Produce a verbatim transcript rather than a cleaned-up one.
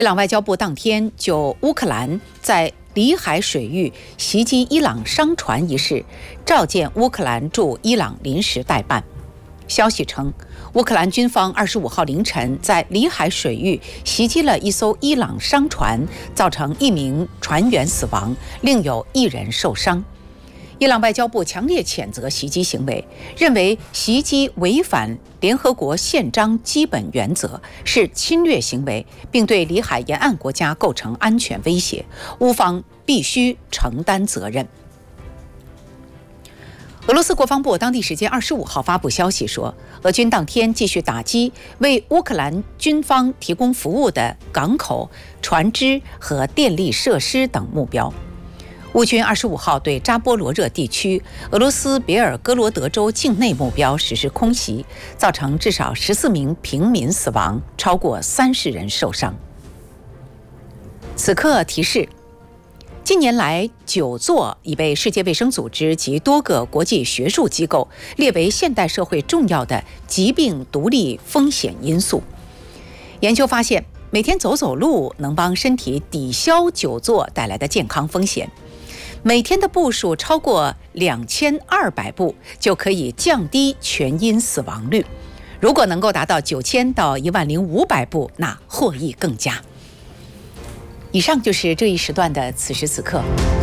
伊朗外交部当天就乌克兰在里海水域袭击伊朗商船一事，召见乌克兰驻伊朗临时代办。消息称，乌克兰军方二十五号凌晨在里海水域袭击了一艘伊朗商船，造成一名船员死亡，另有一人受伤。伊朗外交部强烈谴责袭击行为，认为袭击违反联合国宪章基本原则，是侵略行为，并对里海沿岸国家构成安全威胁，乌方必须承担责任。俄罗斯国防部当地时间二十五号发布消息说，俄军当天继续打击为乌克兰军方提供服务的港口、船只和电力设施等目标。乌军二十五号对扎波罗热地区俄罗斯别尔哥罗德州境内目标实施空袭，造成至少十四名平民死亡，超过三十人受伤。此刻提示：近年来，久坐已被世界卫生组织及多个国际学术机构列为现代社会重要的疾病独立风险因素。研究发现，每天走走路能帮身体抵消久坐带来的健康风险。每天的步数超过两千二百步，就可以降低全因死亡率。如果能够达到九千到一万零五百步，那获益更佳。以上就是这一时段的此时此刻。